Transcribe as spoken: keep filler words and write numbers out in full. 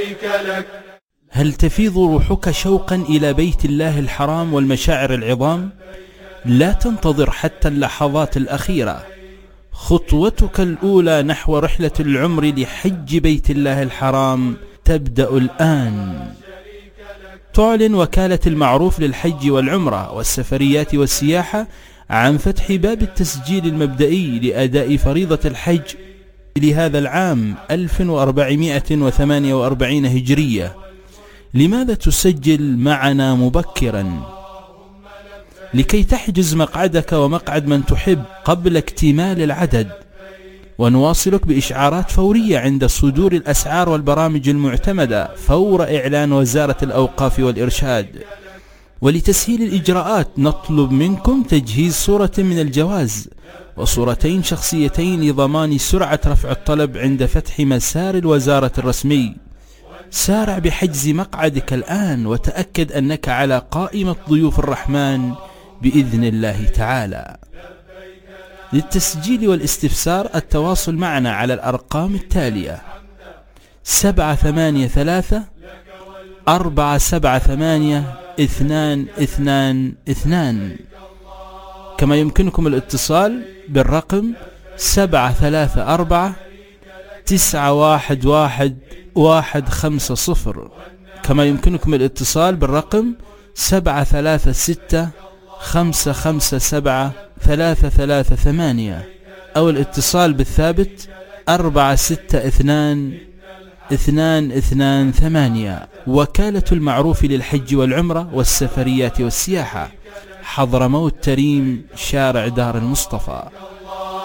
هل تفيض روحك شوقا إلى بيت الله الحرام والمشاعر العظام؟ لا تنتظر حتى اللحظات الأخيرة، خطوتك الأولى نحو رحلة العمر لحج بيت الله الحرام تبدأ الآن. تعلن وكالة المعروف للحج والعمرة والسفريات والسياحة عن فتح باب التسجيل المبدئي لأداء فريضة الحج لهذا العام ألف وأربعمائة وثمانية وأربعين هجرية. لماذا تسجل معنا مبكرا؟ لكي تحجز مقعدك ومقعد من تحب قبل اكتمال العدد، ونواصلك بإشعارات فورية عند صدور الأسعار والبرامج المعتمدة فور إعلان وزارة الأوقاف والإرشاد. ولتسهيل الإجراءات نطلب منكم تجهيز صورة من الجواز وصورتين شخصيتين لضمان سرعة رفع الطلب عند فتح مسار الوزارة الرسمي. سارع بحجز مقعدك الآن وتأكد أنك على قائمة ضيوف الرحمن بإذن الله تعالى. للتسجيل والاستفسار التواصل معنا على الأرقام التالية: سبعة ثمانية ثلاثة أربعة سبعة ثمانية اثنان اثنان اثنان، كما يمكنكم الاتصال بالرقم سبعة ثلاثة أربعة تسعة واحد واحد واحد خمسة صفر، كما يمكنكم الاتصال بالرقم سبعة ثلاثة ستة خمسة خمسة سبعة ثلاثة ثلاثة ثمانية، أو الاتصال بالثابت أربعة ستة اثنان اثنان اثنان ثمانية. وكالة المعروف للحج والعمرة والسفريات والسياحة، حضرموت تريم، شارع دار المصطفى.